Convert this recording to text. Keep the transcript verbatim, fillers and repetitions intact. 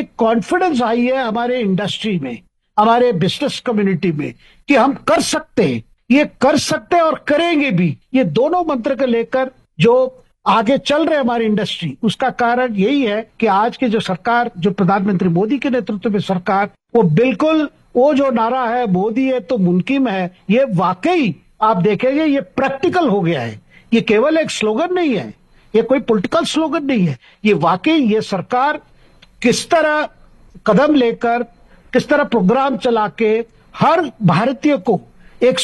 एक confidence I है हमारे इंडस्ट्री में, हमारे बिजनेस कम्युनिटी में कि हम कर सकते हैं, ये कर सकते हैं और करेंगे भी। ये दोनों मंत्र को लेकर जो आगे चल रहे हमारी इंडस्ट्री, उसका कारण यही है कि आज की जो सरकार, जो प्रधानमंत्री मोदी के नेतृत्व में सरकार, वो बिल्कुल वो जो नारा है मोदी है तो मुमकिन है, ये वाकई आप देखेंगे ये प्रैक्टिकल हो गया है। ये केवल एक स्लोगन नहीं है, ये कोई पॉलिटिकल स्लोगन नहीं है, ये वाकई ये सरकार किस तरह कदम लेकर, किस तरह प्रोग्राम चला के हर भारतीय को